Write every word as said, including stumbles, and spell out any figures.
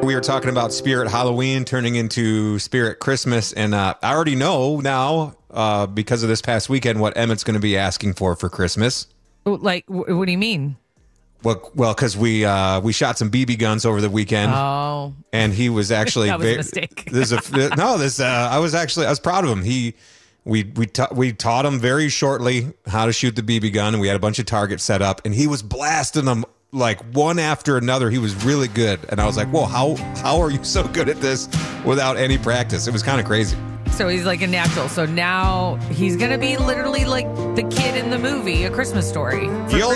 We were talking about Spirit Halloween turning into Spirit Christmas, and uh, I already know now uh, because of this past weekend what Emmett's going to be asking for for Christmas. Like, wh- what do you mean? Well, well, because we uh, we shot some B B guns over the weekend. Oh, and he was actually that was a very, mistake. There's a no. This uh, I was actually I was proud of him. He we we ta- we taught him very shortly how to shoot the B B gun, and we had a bunch of targets set up, and he was blasting them like one after another. He was really good, and I was like, "Whoa, how how are you so good at this without any practice?" It was kind of crazy. So he's like a natural. So now he's going to be literally like the kid in the movie, A Christmas Story. He